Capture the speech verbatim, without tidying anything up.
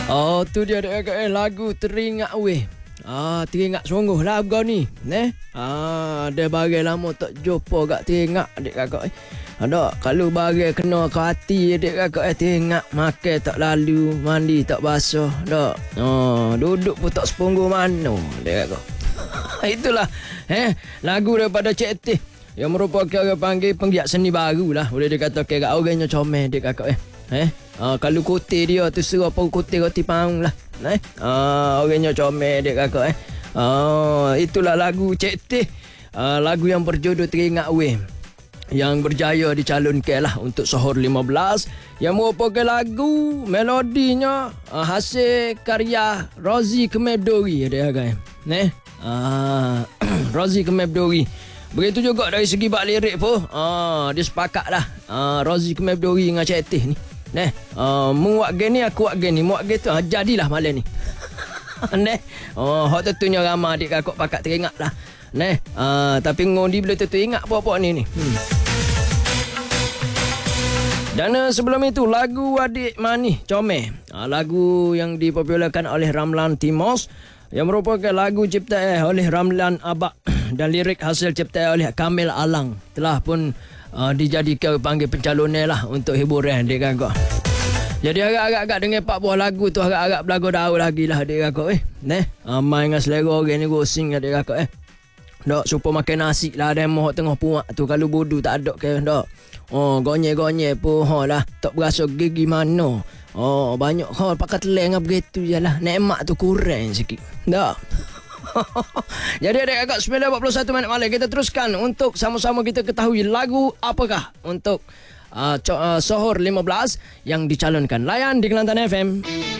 Oh, tu dia dek kakak eh, lagu teringat weh. Ah, teringat sungguh lagu ni. Neh. Ah, ada bagai lama tak jumpa gak teringat dek kakak eh. Ada kalau bagai kena ke hati dek kakak eh, teringat makan tak lalu, mandi tak basuh. Dak. Oh, duduk pun tak sepunggu mano dek kakak. Itulah eh lagu daripada Cik Tih yang merupakan orang panggil penggiat seni baru lah. Boleh dikatakan kat orangnya comel dek kakak eh. Eh, uh, kalau kote dia tu serah apa kote roti paung lah. Eh, uh, orangnya comel dek kakak eh. Uh, itulah lagu Cik Tih, uh, lagu yang berjodoh Teringat Weh, yang berjaya dicalonkan lah untuk Sohor lima belas, yang merupakan lagu melodinya uh, hasil karya Rozi Kemebdori dek kakak eh. Eh, uh, Rozi Kemebdori. Begitu juga dari segi bak lirik pun, uh, dia sepakat lah. Uh, Rozi Kemebdori dengan Cik Tih ni. Neh, uh, mu buat game ni, aku buat game ni. Mu buat game tu, uh, jadilah malam ni. Neh, oh, hak tentunya ramai adik kakak pakat teringat lah. Neh, uh, tapi ngondi bila tentu ingat apa-apa ni ni. Hmm. Dan uh, sebelum itu, lagu Adik Manis Comel. Uh, lagu yang dipopularkan oleh Ramlan Timos, yang merupakan lagu ciptaan oleh Ramlan Abak dan lirik hasil ciptaan oleh Kamil Alang. Telah pun Uh, dijadikan panggil pencalonan lah untuk hiburan dek kakak. Jadi agak-agak dengan empat buah lagu tu agak-agak belagu daun lagi lah dek kakak eh. Neh, uh, main dengan selera orang ni gosing dek kakak eh. Dok supaya makan nasi lah dan moh tengah puak tu kalau bodoh tak ada ke dok. Oh, gonye-gonye pun ha lah tak berasa gigi mana. Oh, banyak hal pakai teleng begitu jelah. Nikmat tu kurang sikit. Dok. Jadi adik kakak sembilan empat puluh satu minit malam kita teruskan untuk sama-sama kita ketahui lagu apakah untuk uh, co- uh, Sohor lima belas yang dicalonkan. Layan di Kelantan F M.